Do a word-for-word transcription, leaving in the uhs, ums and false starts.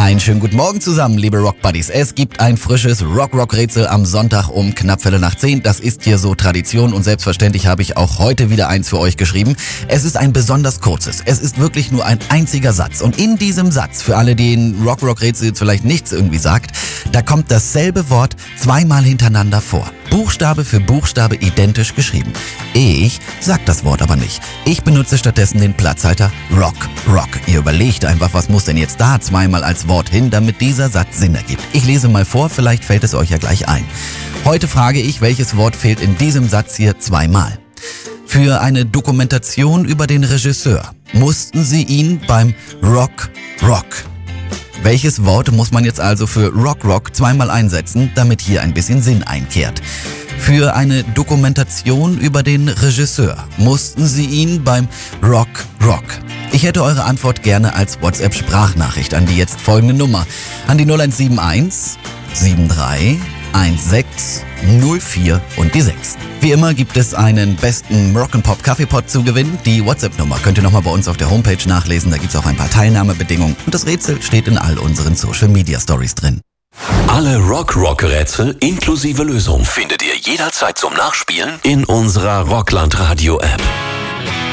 Einen schönen guten Morgen zusammen, liebe Rock Buddies. Es gibt ein frisches Rock-Rock-Rätsel am Sonntag um knapp Viertel nach zehn. Das ist hier so Tradition und selbstverständlich habe ich auch heute wieder eins für euch geschrieben. Es ist ein besonders kurzes. Es ist wirklich nur ein einziger Satz. Und in diesem Satz, für alle, denen Rock-Rock-Rätsel jetzt vielleicht nichts irgendwie sagt, da kommt dasselbe Wort zweimal hintereinander vor. Buchstabe für Buchstabe identisch geschrieben. Ich sag das Wort aber nicht. Ich benutze stattdessen den Platzhalter Rock, Rock. Ihr überlegt einfach, was muss denn jetzt da zweimal als Wort hin, damit dieser Satz Sinn ergibt. Ich lese mal vor, vielleicht fällt es euch ja gleich ein. Heute frage ich, welches Wort fehlt in diesem Satz hier zweimal. Für eine Dokumentation über den Regisseur mussten sie ihn beim Rock, Rock. Welches Wort muss man jetzt also für Rock Rock zweimal einsetzen, damit hier ein bisschen Sinn einkehrt? Für eine Dokumentation über den Regisseur mussten sie ihn beim Rock Rock. Ich hätte eure Antwort gerne als WhatsApp-Sprachnachricht an die jetzt folgende Nummer. An die null eins sieben eins sieben drei eins sechs null vier und die sechs. Wie immer gibt es einen besten Rock'n'Pop Kaffeepot zu gewinnen. Die WhatsApp-Nummer könnt ihr nochmal bei uns auf der Homepage nachlesen. Da gibt es auch ein paar Teilnahmebedingungen. Und das Rätsel steht in all unseren Social-Media-Stories drin. Alle Rock-Rock-Rätsel inklusive Lösung findet ihr jederzeit zum Nachspielen in unserer Rockland Radio-App.